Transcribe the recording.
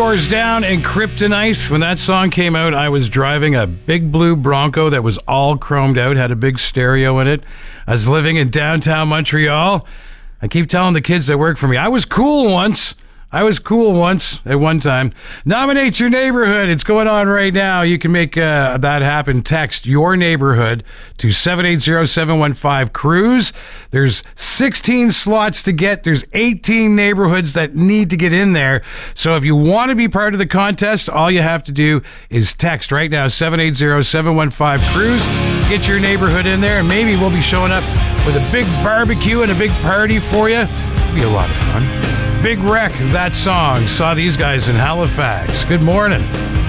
Doors Down and Kryptonite. When that song came out, I was driving a big blue Bronco that was all chromed out, had a big stereo in it. I was living in downtown Montreal. I keep telling the kids that work for me, I was cool once at one time. Nominate your neighborhood. It's going on right now. You can make that happen. Text your neighborhood to 780-715-CRUISE. There's 16 slots to get. There's 18 neighborhoods that need to get in there. So if you want to be part of the contest, all you have to do is text right now, 780-715-CRUISE. Get your neighborhood in there, and maybe we'll be showing up with a big barbecue and a big party for you. It'll be a lot of fun. Big Wreck, that song. Saw these guys in Halifax. Good morning.